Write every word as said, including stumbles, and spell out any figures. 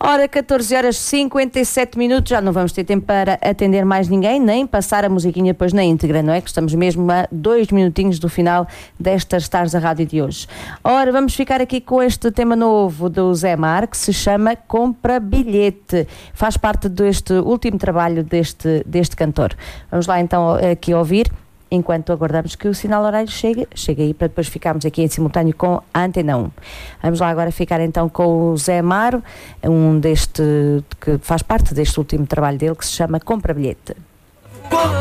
Ora, catorze horas e cinquenta e sete minutos, já não vamos ter tempo para atender mais ninguém, nem passar a musiquinha depois na íntegra, não é? Que estamos mesmo a dois minutinhos do final destas Tardes da Rádio de hoje. Ora, vamos ficar aqui com este tema novo do Zé Mar, que se chama Compra Bilhete. Faz parte deste último trabalho deste, deste cantor. Vamos lá então aqui ouvir, enquanto aguardamos que o sinal horário chegue, chegue aí para depois ficarmos aqui em simultâneo com a Antena um. Vamos lá agora ficar então com o Zé Amaro, um deste, que faz parte deste último trabalho dele, que se chama Compra Bilhete.